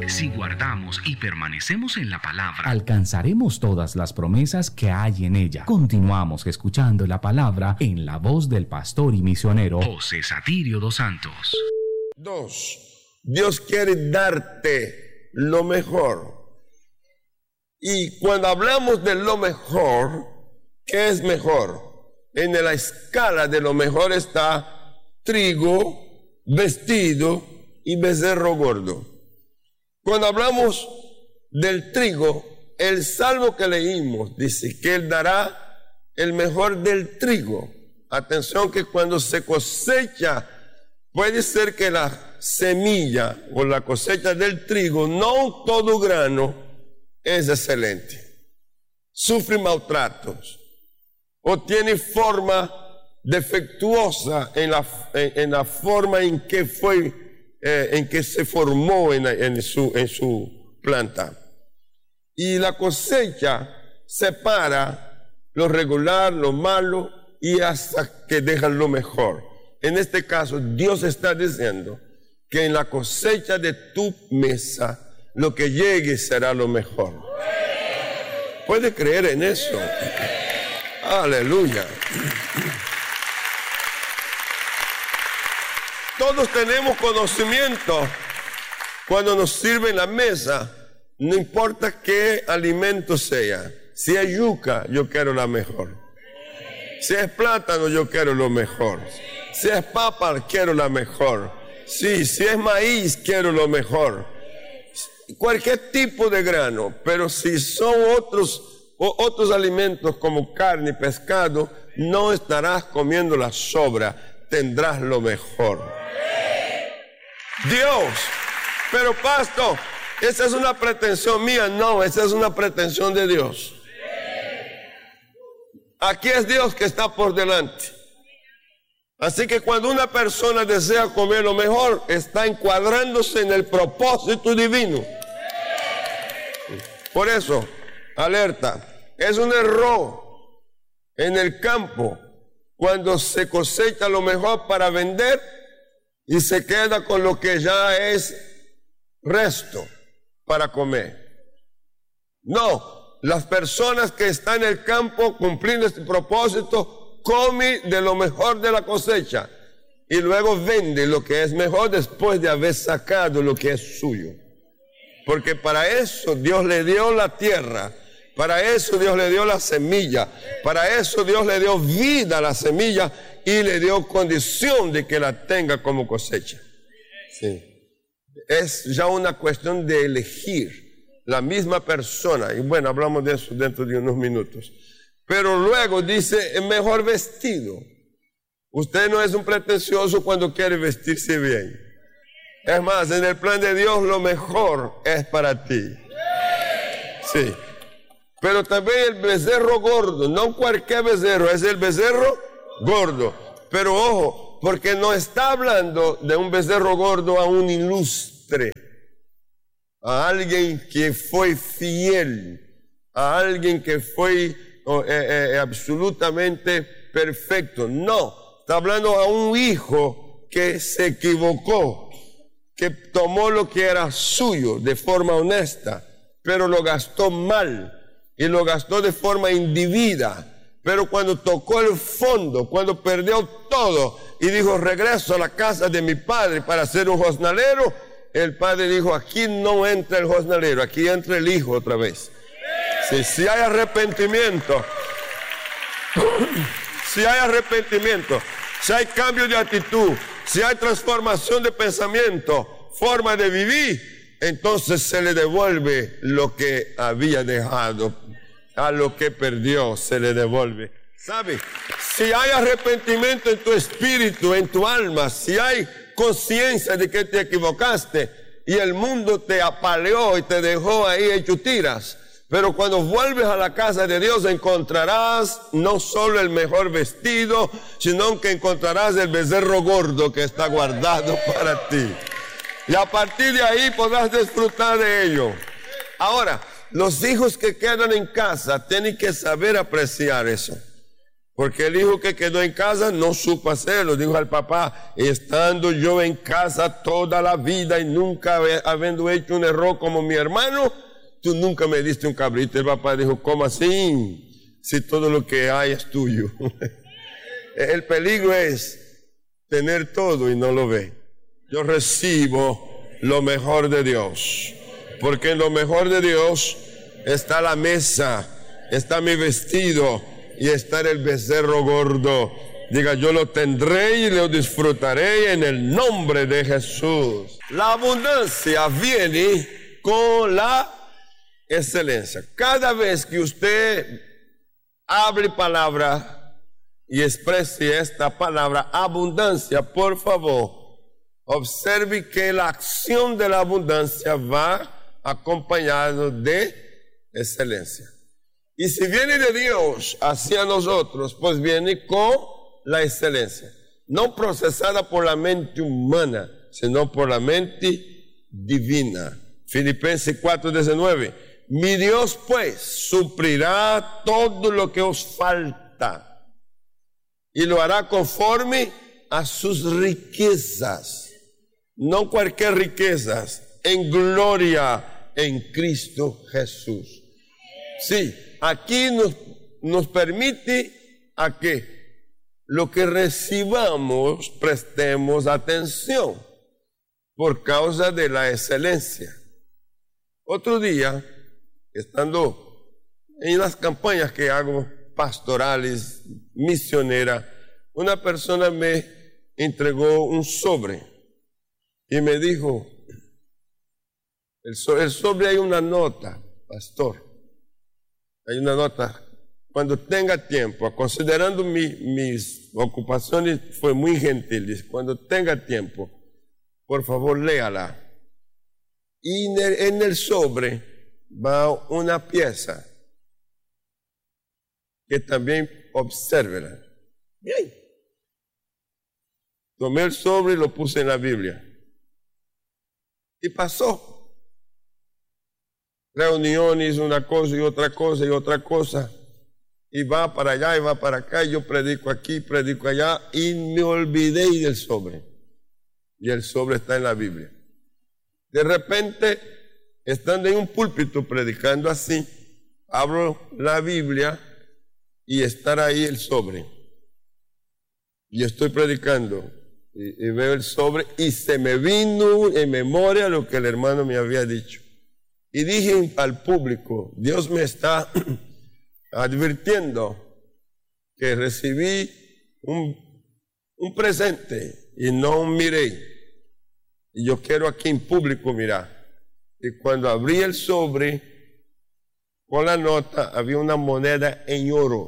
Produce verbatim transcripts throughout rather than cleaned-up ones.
Si guardamos y permanecemos en la palabra, alcanzaremos todas las promesas que hay en ella. Continuamos escuchando la palabra en la voz del pastor y misionero José Satirio dos Santos. Dos, Dios quiere darte lo mejor. Y cuando hablamos de lo mejor, ¿qué es mejor? En la escala de lo mejor está trigo, vestido y becerro gordo. Cuando hablamos del trigo, el salmo que leímos dice que Él dará el mejor del trigo. Atención que cuando se cosecha, puede ser que la semilla o la cosecha del trigo, no todo grano es excelente. Sufre maltratos o tiene forma defectuosa en la, en, en la forma en que fue Eh, en que se formó en, en, su, en su planta. Y la cosecha separa lo regular, lo malo, y hasta que dejan lo mejor. En este caso, Dios está diciendo que en la cosecha de tu mesa, lo que llegue será lo mejor. ¿Puede creer en eso? Aleluya. Todos tenemos conocimiento cuando nos sirven la mesa, no importa qué alimento sea. Si es yuca, yo quiero la mejor. Si es plátano, yo quiero lo mejor. Si es papa, quiero la mejor. Sí, si es maíz, quiero lo mejor. Cualquier tipo de grano, pero si son otros, otros alimentos como carne y pescado, no estarás comiendo la sobra, tendrás lo mejor. Dios, pero pastor, esa es una pretensión mía. No, esa es una pretensión de Dios. Aquí es Dios que está por delante. Así que cuando una persona desea comer lo mejor, está encuadrándose en el propósito divino. Por eso, alerta, es un error en el campo cuando se cosecha lo mejor para vender y se queda con lo que ya es resto para comer. No, las personas que están en el campo cumpliendo este propósito comen de lo mejor de la cosecha y luego vende lo que es mejor después de haber sacado lo que es suyo. Porque para eso Dios le dio la tierra, para eso Dios le dio la semilla, para eso Dios le dio vida a la semilla y le dio condición de que la tenga como cosecha. Sí. Es ya una cuestión de elegir la misma persona. Y bueno, hablamos de eso dentro de unos minutos. Pero luego dice, el mejor vestido. Usted no es un pretencioso cuando quiere vestirse bien. Es más, en el plan de Dios lo mejor es para ti. Sí. Pero también el becerro gordo, no cualquier becerro, es el becerro gordo. Pero ojo, porque no está hablando de un becerro gordo a un ilustre, a alguien que fue fiel, a alguien que fue oh, eh, eh, absolutamente perfecto. No, está hablando a un hijo que se equivocó, que tomó lo que era suyo de forma honesta, pero lo gastó mal. Y lo gastó de forma indebida. Pero cuando tocó el fondo, cuando perdió todo y dijo, regreso a la casa de mi padre para ser un jornalero, el padre dijo, aquí no entra el jornalero, aquí entra el hijo otra vez. Si, si hay arrepentimiento, si hay arrepentimiento, si hay cambio de actitud, si hay transformación de pensamiento, forma de vivir, entonces se le devuelve lo que había dejado. A lo que perdió se le devuelve. ¿Sabe? Si hay arrepentimiento en tu espíritu, en tu alma, si hay conciencia de que te equivocaste y el mundo te apaleó y te dejó ahí hecho tiras, pero cuando vuelves a la casa de Dios encontrarás no solo el mejor vestido, sino que encontrarás el becerro gordo que está guardado para ti. Y a partir de ahí podrás disfrutar de ello. Ahora, los hijos que quedan en casa tienen que saber apreciar eso. Porque el hijo que quedó en casa no supo hacerlo. Dijo al papá, estando yo en casa toda la vida y nunca habiendo hecho un error como mi hermano, tú nunca me diste un cabrito. El papá dijo, ¿cómo así? Si todo lo que hay es tuyo. El peligro es tener todo y no lo ve. Yo recibo lo mejor de Dios. Porque en lo mejor de Dios está la mesa, está mi vestido y está el becerro gordo. Diga, yo lo tendré y lo disfrutaré en el nombre de Jesús. La abundancia viene con la excelencia. Cada vez que usted hable palabra y exprese esta palabra abundancia, por favor, observe que la acción de la abundancia va acompañado de excelencia. Y si viene de Dios hacia nosotros, pues viene con la excelencia, no procesada por la mente humana, sino por la mente divina. Filipenses cuatro diecinueve. Mi Dios pues suplirá todo lo que os falta y lo hará conforme a sus riquezas, no cualquier riquezas, en gloria en Cristo Jesús. Sí, aquí nos, nos permite a que lo que recibamos prestemos atención por causa de la excelencia. Otro día, estando en las campañas que hago pastorales, misioneras, una persona me entregó un sobre y me dijo, el, so, el sobre hay una nota, pastor. Hay una nota, cuando tenga tiempo, considerando mi, mis ocupaciones, fue muy gentil, dice, cuando tenga tiempo, por favor léala. Y en el, en el sobre va una pieza que también obsérvela. Bien. Tomé el sobre y lo puse en la Biblia. Y pasó. Reuniones, una cosa y otra cosa y otra cosa. Y va para allá y va para acá. Y yo predico aquí, predico allá. Y me olvidé del sobre. Y el sobre está en la Biblia. De repente, estando en un púlpito predicando así, abro la Biblia y está ahí el sobre. Y estoy predicando. Y, y veo el sobre y se me vino en memoria lo que el hermano me había dicho. Y dije al público, Dios me está advirtiendo que recibí un, un presente y no un miré. Y yo quiero aquí en público mirar. Y cuando abrí el sobre, con la nota, había una moneda en oro.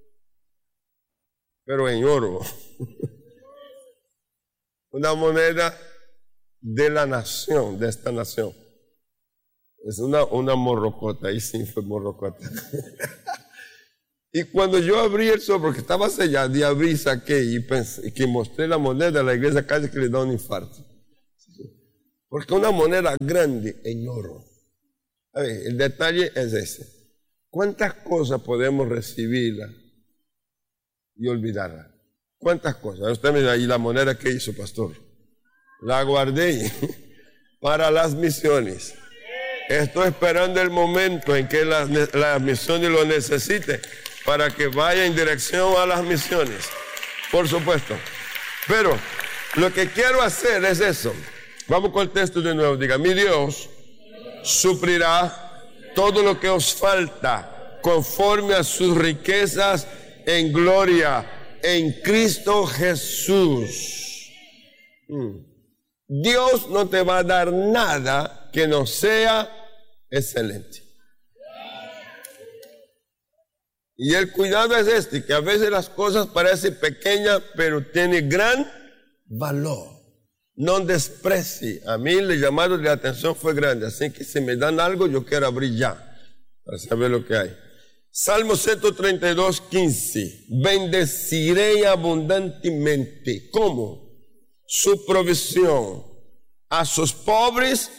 Pero en oro. Una moneda de la nación, de esta nación. Es una, una morrocota, ahí sí fue morrocota. Y cuando yo abrí el sobre, porque estaba sellado, y abrí, saqué y pensé, y que mostré la moneda a la iglesia, casi que le da un infarto. Porque una moneda grande en oro. A ver, el detalle es ese. ¿Cuántas cosas podemos recibirla y olvidarla? ¿Cuántas cosas? Usted mira ahí la moneda que hizo, pastor. La guardé para las misiones. Estoy esperando el momento en que las, las misiones lo necesiten para que vaya en dirección a las misiones. Por supuesto. Pero lo que quiero hacer es eso. Vamos con el texto de nuevo. Diga, mi Dios suplirá todo lo que os falta conforme a sus riquezas en gloria en Cristo Jesús. Mm. Dios no te va a dar nada que no sea excelente. Y el cuidado es este, que a veces las cosas parecen pequeñas, pero tienen gran valor. No desprecie. A mí el llamado de atención fue grande, así que si me dan algo, yo quiero abrir ya, para saber lo que hay. Salmo ciento treinta y dos, quince. Bendeciré abundantemente. ¿Cómo? Su provisión. A sus pobres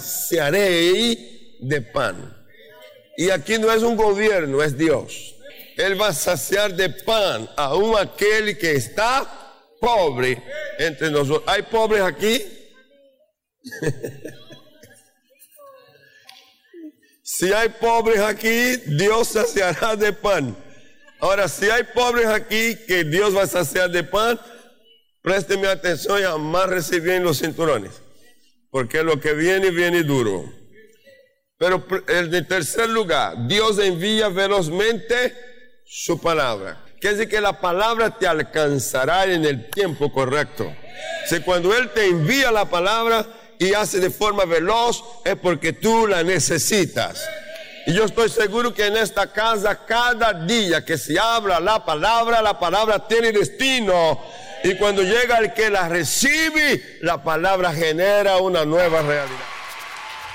saciaré de pan. Y aquí no es un gobierno, es Dios. Él va a saciar de pan aún aquel que está pobre entre nosotros. ¿Hay pobres aquí? Si hay pobres aquí, Dios saciará de pan. Ahora, si hay pobres aquí que Dios va a saciar de pan, présteme atención y jamás recibir los cinturones, porque lo que viene, viene duro. Pero en tercer lugar, Dios envía velozmente su palabra. Quiere decir que la palabra te alcanzará en el tiempo correcto. Si cuando Él te envía la palabra y hace de forma veloz, es porque tú la necesitas. Y yo estoy seguro que en esta casa, cada día que se habla la palabra, la palabra tiene destino. Y cuando llega el que la recibe, la palabra genera una nueva realidad.